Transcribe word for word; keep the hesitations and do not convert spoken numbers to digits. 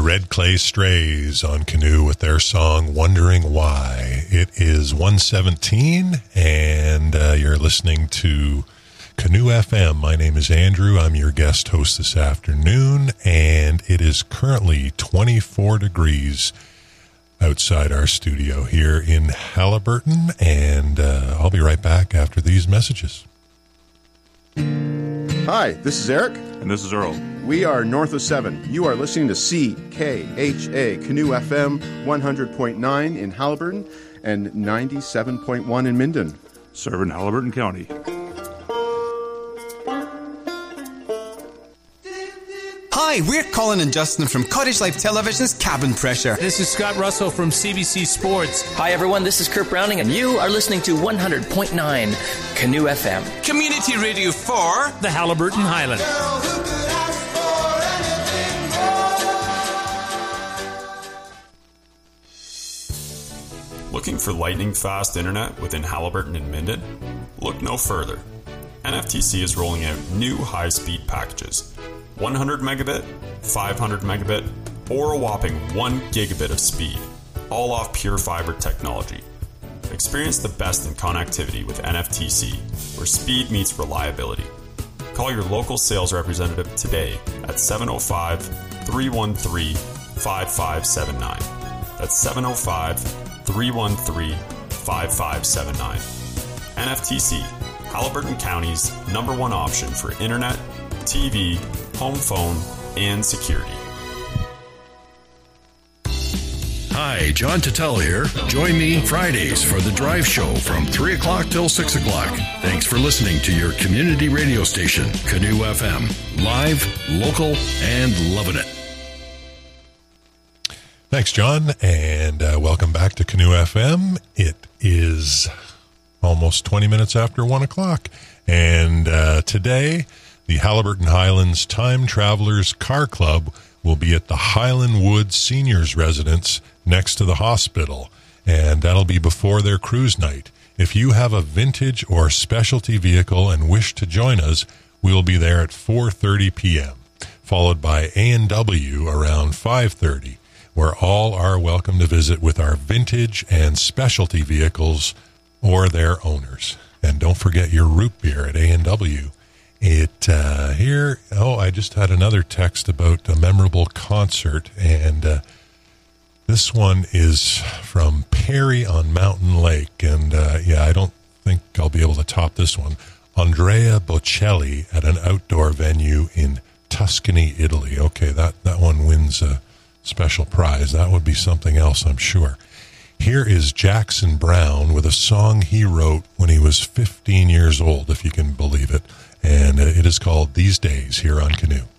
Red Clay Strays on Canoe with their song Wondering Why. It is one seventeen, and uh, you're listening to Canoe F M. My name is Andrew. I'm your guest host this afternoon, and it is currently twenty-four degrees outside our studio here in Haliburton, and uh, I'll be right back after these messages. Hi, this is Eric. And this is Earl. We are North of seven. You are listening to C K H A Canoe F M one hundred point nine in Haliburton and ninety-seven point one in Minden. Serving Haliburton County. Hi, we're Colin and Justin from Cottage Life Television's Cabin Pressure. This is Scott Russell from C B C Sports. Hi everyone, this is Kurt Browning and you are listening to one hundred point nine Canoe F M. Community radio for the Haliburton Highlands. Looking for lightning-fast internet within Haliburton and Minden? Look no further. N F T C is rolling out new high-speed packages. one hundred megabit, five hundred megabit, or a whopping one gigabit of speed, all off pure fiber technology. Experience the best in connectivity with N F T C, where speed meets reliability. Call your local sales representative today at seven oh five, three one three, five five seven nine. That's seven oh five, three one three, five five seven nine. N F T C, Haliburton County's number one option for internet, T V, home phone, and security. Hi, John Tuttle here. Join me Fridays for The Drive Show from three o'clock till six o'clock. Thanks for listening to your community radio station, Canoe F M. Live, local, and loving it. Thanks, John, and uh, welcome back to Canoe F M. It is almost twenty minutes after one o'clock, and uh, today the Haliburton Highlands Time Travelers Car Club will be at the Highland Woods Seniors Residence next to the hospital, and that'll be before their cruise night. If you have a vintage or specialty vehicle and wish to join us, we'll be there at four thirty p.m., followed by A and W around five thirty, where all are welcome to visit with our vintage and specialty vehicles or their owners. And don't forget your root beer at A and W. It uh, here, oh, I just had another text about a memorable concert, and uh, this one is from Perry on Mountain Lake, and uh, yeah, I don't think I'll be able to top this one. Andrea Bocelli at an outdoor venue in Tuscany, Italy. Okay, that, that one wins a special prize. That would be something else, I'm sure. Here is Jackson Browne with a song he wrote when he was fifteen years old, if you can believe it. And it is called These Days here on Canoe.